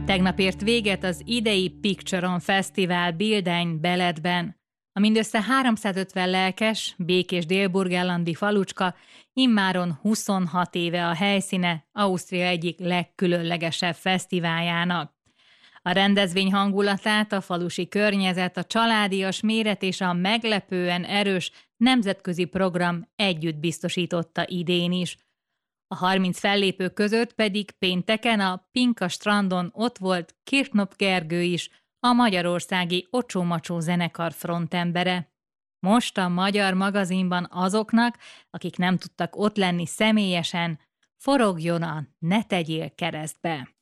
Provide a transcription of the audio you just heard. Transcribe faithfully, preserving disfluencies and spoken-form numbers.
Tegnap ért véget az idei Picture on Fesztivál Bildein Beledben. A mindössze háromszázötven lelkes, békés délburgenlandi falucska immáron huszonhat éve a helyszíne Ausztria egyik legkülönlegesebb fesztiváljának. A rendezvény hangulatát a falusi környezet, a családias méret és a meglepően erős nemzetközi program együtt biztosította idén is. A harminc fellépők között pedig pénteken a Pinka strandon ott volt Kirthnop Gergő is, a magyarországi Ocsó-Macsó zenekar frontembere. Most a Magyar Magazinban azoknak, akik nem tudtak ott lenni személyesen, forogjon a Ne tegyél keresztbe!